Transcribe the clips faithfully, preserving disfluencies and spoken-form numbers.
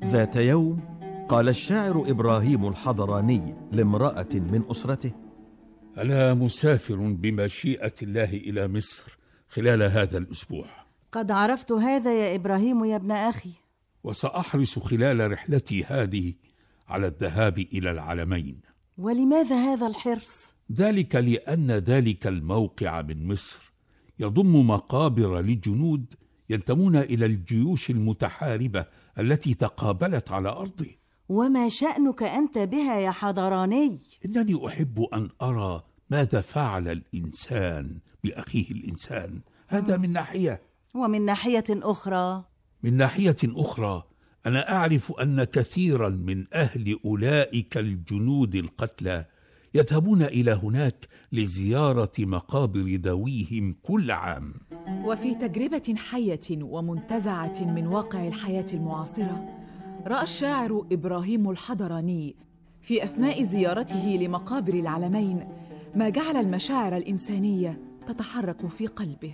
ذات يوم قال الشاعر إبراهيم الحضراني لامرأة من أسرته: أنا مسافر بمشيئة الله إلى مصر خلال هذا الأسبوع. قد عرفت هذا يا إبراهيم يا ابن أخي، وسأحرص خلال رحلتي هذه على الذهاب إلى العلمين. ولماذا هذا الحرص؟ ذلك لأن ذلك الموقع من مصر يضم مقابر لجنود ينتمون إلى الجيوش المتحاربة التي تقابلت على أرضه. وما شأنك أنت بها يا حضراني؟ إنني أحب أن أرى ماذا فعل الإنسان بأخيه الإنسان، هذا من ناحية. ومن ناحية أخرى؟ من ناحية أخرى أنا أعرف أن كثيرا من أهل أولئك الجنود القتلى يذهبون إلى هناك لزيارة مقابر ذويهم كل عام. وفي تجربة حية ومنتزعة من واقع الحياة المعاصرة، رأى الشاعر إبراهيم الحضراني في أثناء زيارته لمقابر العلمين ما جعل المشاعر الإنسانية تتحرك في قلبه.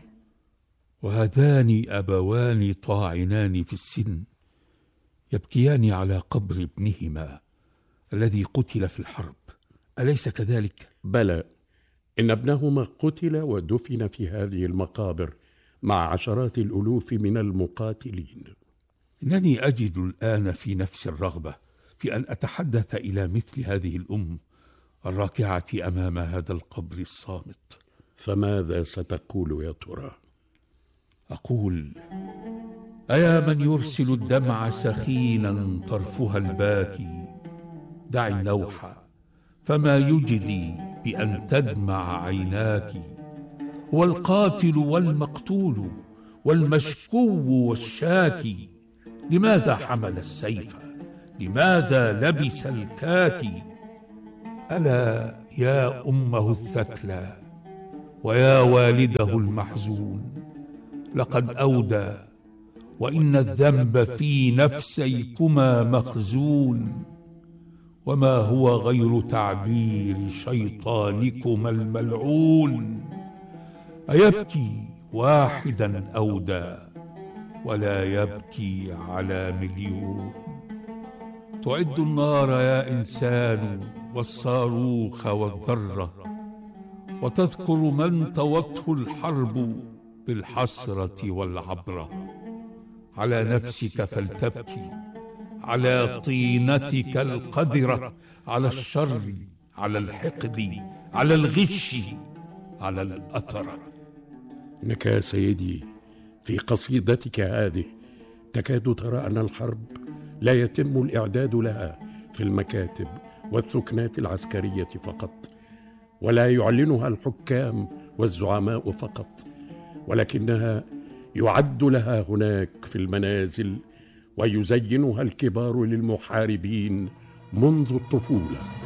وهذان أبوان طاعنان في السن يبكيان على قبر ابنهما الذي قتل في الحرب، أليس كذلك؟ بلى، إن ابنهما قتل ودفن في هذه المقابر مع عشرات الألوف من المقاتلين. إنني أجد الآن في نفس الرغبة في أن أتحدث إلى مثل هذه الأم الراكعة أمام هذا القبر الصامت. فماذا ستقول يا ترى؟ أقول: أيا من يرسل الدمع سخينا طرفها الباكي، دع النوح فما يجدي بأن تدمع عيناك. هو القاتل والمقتول والمشكو والشاكي، لماذا حمل السيف؟ لماذا لبس الكاكي؟ ألا يا أمه الثكلى ويا والده المحزون، لقد أودى وإن الذنب في نفسيكما مخزون، وما هو غير تعبير شيطانكما الملعون. أيبكي واحدا أودى ولا يبكي على مليون. تعد النار يا إنسان والصاروخ والذرة، وتذكر من طوته الحرب بالحسرة والعبرة. على نفسك فلتبكي، على طينتك القذرة، على الشر، على الحقد، على الغش، على الأثر. إنك يا سيدي في قصيدتك هذه تكاد ترى أن الحرب لا يتم الإعداد لها في المكاتب والثكنات العسكرية فقط، ولا يعلنها الحكام والزعماء فقط، ولكنها يعد لها هناك في المنازل، ويزينها الكبار للمحاربين منذ الطفولة.